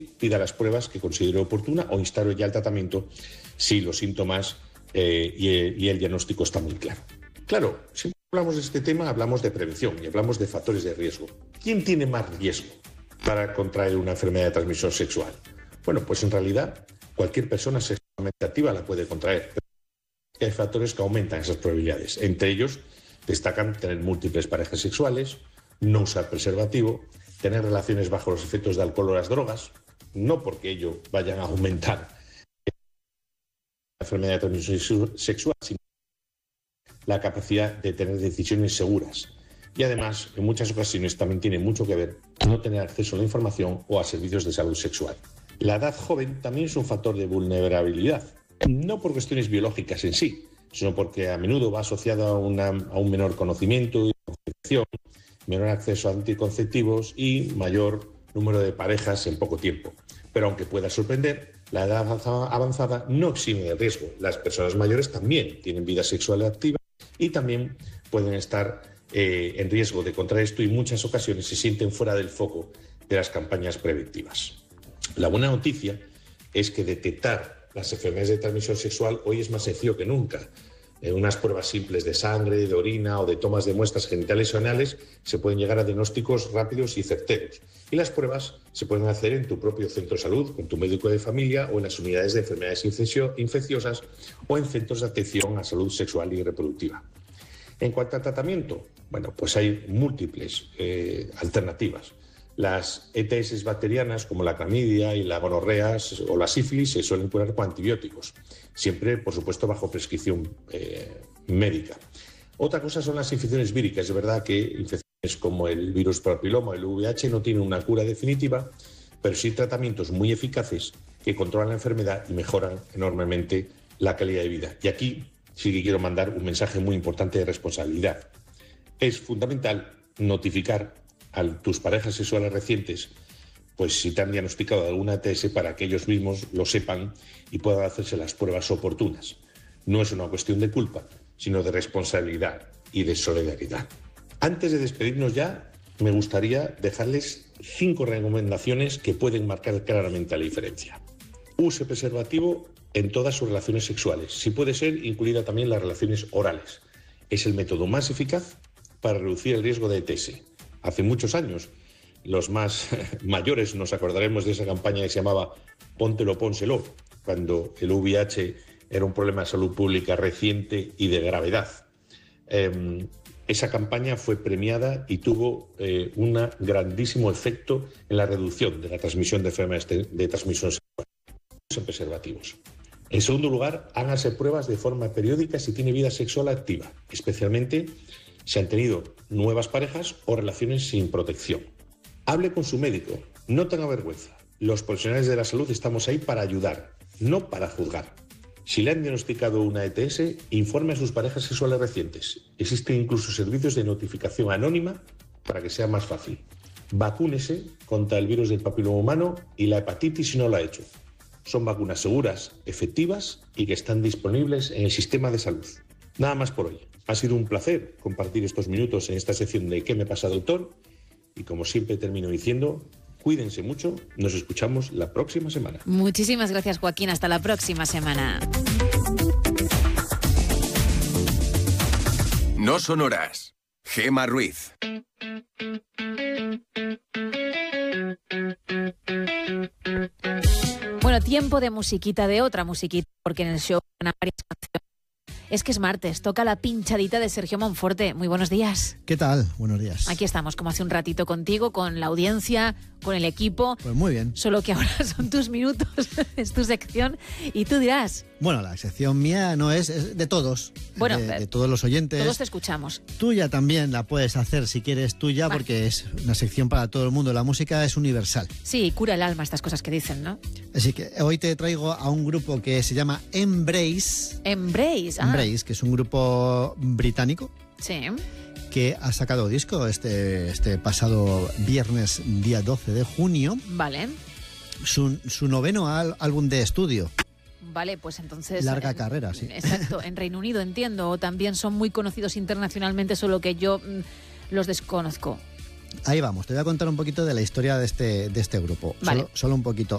pida las pruebas que considere oportuna o instale ya el tratamiento si los síntomas y el diagnóstico está muy claro. Claro, siempre hablamos de este tema, hablamos de prevención y hablamos de factores de riesgo. ¿Quién tiene más riesgo para contraer una enfermedad de transmisión sexual? Bueno, pues en realidad cualquier persona sexualmente activa la puede contraer. Hay factores que aumentan esas probabilidades. Entre ellos destacan tener múltiples parejas sexuales, no usar preservativo, tener relaciones bajo los efectos de alcohol o las drogas, no porque ello vayan a aumentar la enfermedad de transmisión sexual, sino la capacidad de tener decisiones seguras. Y además, en muchas ocasiones también tiene mucho que ver no tener acceso a la información o a servicios de salud sexual. La edad joven también es un factor de vulnerabilidad, no por cuestiones biológicas en sí, sino porque a menudo va asociado a un menor conocimiento y concepción, menor acceso a anticonceptivos y mayor número de parejas en poco tiempo. Pero aunque pueda sorprender, la edad avanzada no exime de riesgo. Las personas mayores también tienen vida sexual activa y también pueden estar en riesgo de contraer esto y en muchas ocasiones se sienten fuera del foco de las campañas preventivas. La buena noticia es que detectar las enfermedades de transmisión sexual hoy es más sencillo que nunca. Unas pruebas simples de sangre, de orina o de tomas de muestras genitales o anales se pueden llegar a diagnósticos rápidos y certeros. Y las pruebas se pueden hacer en tu propio centro de salud, con tu médico de familia o en las unidades de enfermedades infecciosas o en centros de atención a salud sexual y reproductiva. En cuanto al tratamiento, bueno, pues hay múltiples alternativas. Las ETS bacterianas como la clamidia y la gonorrea o la sífilis se suelen curar con antibióticos, siempre, por supuesto, bajo prescripción médica. Otra cosa son las infecciones víricas. Es verdad que infecciones como el virus papiloma o el VIH no tienen una cura definitiva, pero sí tratamientos muy eficaces que controlan la enfermedad y mejoran enormemente la calidad de vida. Y aquí sí que quiero mandar un mensaje muy importante de responsabilidad. Es fundamental notificar a tus parejas sexuales recientes, pues si te han diagnosticado alguna ETS, para que ellos mismos lo sepan y puedan hacerse las pruebas oportunas. No es una cuestión de culpa, sino de responsabilidad y de solidaridad. Antes de despedirnos ya, me gustaría dejarles 5 recomendaciones que pueden marcar claramente la diferencia. Use preservativo en todas sus relaciones sexuales, si puede ser, incluida también las relaciones orales. Es el método más eficaz para reducir el riesgo de ETS. Hace muchos años, los más mayores nos acordaremos de esa campaña que se llamaba Póntelo, pónselo, cuando el VIH era un problema de salud pública reciente y de gravedad. Esa campaña fue premiada y tuvo un grandísimo efecto en la reducción de la transmisión de enfermedades de transmisión sexual. Usen preservativos. En segundo lugar, háganse pruebas de forma periódica si tiene vida sexual activa, especialmente si han tenido nuevas parejas o relaciones sin protección. Hable con su médico, no tenga vergüenza. Los profesionales de la salud estamos ahí para ayudar, no para juzgar. Si le han diagnosticado una ETS, informe a sus parejas sexuales recientes. Existen incluso servicios de notificación anónima para que sea más fácil. Vacúnese contra el virus del papiloma humano y la hepatitis si no lo ha hecho. Son vacunas seguras, efectivas y que están disponibles en el sistema de salud. Nada más por hoy. Ha sido un placer compartir estos minutos en esta sección de ¿Qué me pasa, doctor? Y como siempre termino diciendo, cuídense mucho, nos escuchamos la próxima semana. Muchísimas gracias, Joaquín, hasta la próxima semana. No son horas. Gema Ruiz. Bueno, tiempo de musiquita, de otra musiquita, porque en el show van varias canciones. Es que es martes, toca la pinchadita de Sergio Monforte. Muy buenos días. ¿Qué tal? Buenos días. Aquí estamos, como hace un ratito contigo, con la audiencia, con el equipo. Pues muy bien. Solo que ahora son tus minutos, es tu sección, y tú dirás... Bueno, la sección mía no es de todos, bueno, de todos los oyentes. Todos te escuchamos. Tuya también la puedes hacer si quieres tuya, porque es una sección para todo el mundo. La música es universal. Sí, cura el alma estas cosas que dicen, ¿no? Así que hoy te traigo a un grupo que se llama Embrace. Embrace, Embrace, que es un grupo británico. Sí. Que ha sacado disco este pasado viernes, día 12 de junio. Vale. Su 9º álbum de estudio. Vale, pues entonces... Larga carrera, sí. Exacto, en Reino Unido, entiendo. O también son muy conocidos internacionalmente, solo que yo los desconozco. Ahí vamos, te voy a contar un poquito de la historia de este grupo. Vale. Solo un poquito.